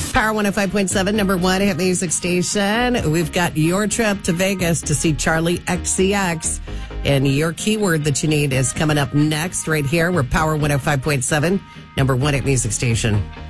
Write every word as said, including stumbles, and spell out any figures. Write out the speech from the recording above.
Power one oh five point seven, number one hit music station. We've got your trip to Vegas to see Charlie X C X. And your keyword that you need is coming up next right here. We're Power one oh five point seven, number one hit music station.